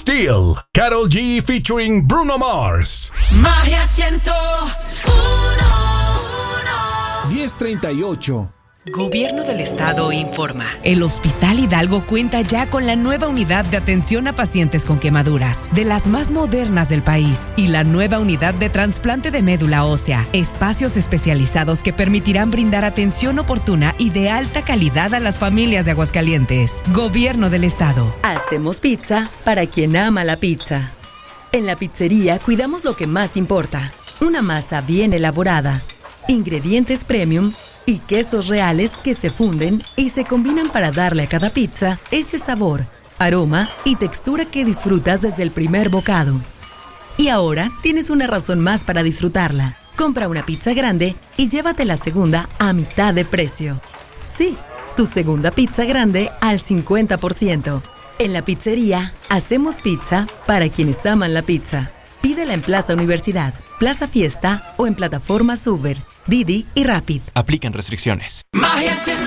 Still, Karol G featuring Bruno Mars. Magia 101. 10:38. Gobierno del Estado informa. El Hospital Hidalgo cuenta ya con la nueva unidad de atención a pacientes con quemaduras, de las más modernas del país, y la nueva unidad de trasplante de médula ósea. Espacios especializados que permitirán brindar atención oportuna y de alta calidad a las familias de Aguascalientes. Gobierno del Estado. Hacemos pizza para quien ama la pizza. En la pizzería cuidamos lo que más importa. Una masa bien elaborada, ingredientes premium y quesos reales que se funden y se combinan para darle a cada pizza ese sabor, aroma y textura que disfrutas desde el primer bocado. Y ahora tienes una razón más para disfrutarla. Compra una pizza grande y llévate la segunda a mitad de precio. Sí, tu segunda pizza grande al 50%. En la pizzería, hacemos pizza para quienes aman la pizza. Pídela en Plaza Universidad, Plaza Fiesta o en plataformas Uber, Didi y Rapid. Aplican restricciones. Magia 101.